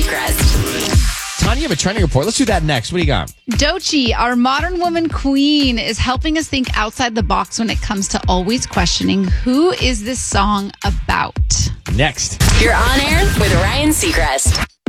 Seacrest. Tanya, you have a trending report. Let's do that next. What do you got? Doechii, our modern woman queen, is helping us think outside the box when it comes to always questioning who is this song about. Next. You're on air with Ryan Seacrest.